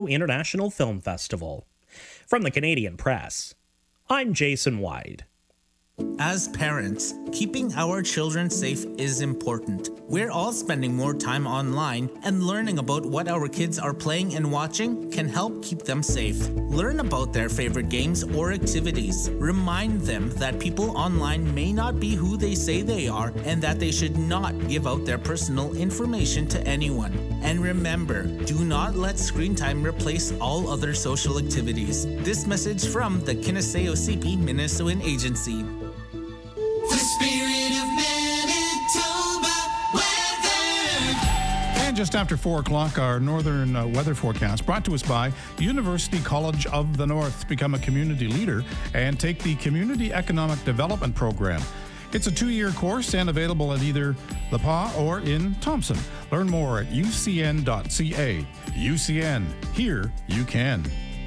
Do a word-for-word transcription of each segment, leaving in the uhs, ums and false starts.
International Film Festival. From the Canadian Press, I'm Jason Wyde. As parents, keeping our children safe is important. We're all spending more time online, and learning about what our kids are playing and watching can help keep them safe. Learn about their favorite games or activities. Remind them that people online may not be who they say they are, and that they should not give out their personal information to anyone. And remember, do not let screen time replace all other social activities. This message from the Kineseo C P Minnesotan Agency. The spirit of Manitoba weather. And just after four o'clock, our northern uh, weather forecast brought to us by University College of the North. Become a community leader and take the Community Economic Development Program. It's a two-year course and available at either Le Pas or in Thompson. Learn more at u c n dot c a. U C N, here you can.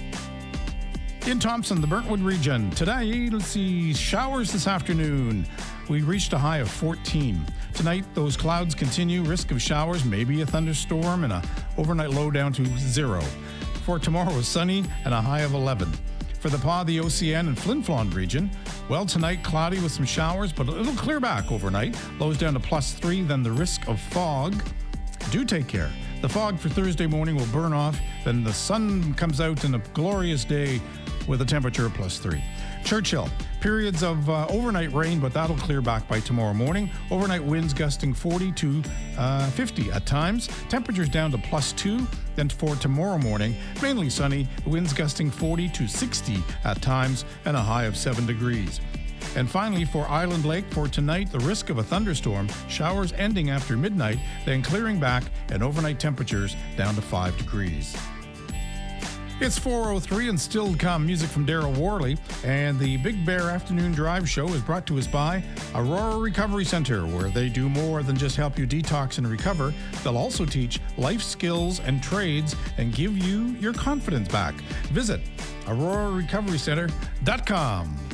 In Thompson, the Burntwood region, today, let's see, showers this afternoon. We reached a high of fourteen. Tonight, those clouds continue, risk of showers, maybe a thunderstorm, and a overnight low down to zero. For tomorrow, sunny and a high of eleven. For the Pas, the O C N, and Flin Flon region, well, tonight, cloudy with some showers, but it'll clear back overnight. Lows down to plus three, then the risk of fog. Do take care. The fog for Thursday morning will burn off, then the sun comes out in a glorious day with a temperature of plus three. Churchill, periods of uh, overnight rain, but that'll clear back by tomorrow morning. Overnight winds gusting forty to uh, fifty at times. Temperatures down to plus two. Then for tomorrow morning, mainly sunny, winds gusting forty to sixty at times, and a high of seven degrees. And finally, for Island Lake, for tonight, the risk of a thunderstorm, showers ending after midnight, then clearing back, and overnight temperatures down to five degrees. It's four oh three and still to come music from Daryl Worley, and the Big Bear Afternoon Drive show is brought to us by Aurora Recovery Center, where they do more than just help you detox and recover. They'll also teach life skills and trades and give you your confidence back. Visit aurora recovery center dot com.